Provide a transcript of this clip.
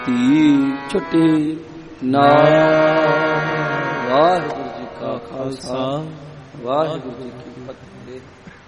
ਧੀ ਛੁੱਟੀ ਨਾਮ। ਵਾਹਿਗੁਰੂ ਜੀ ਕਾ ਖਾਲਸਾ, ਵਾਹਿਗੁਰੂ ਜੀ ਕੀ ਫਤਿਹ।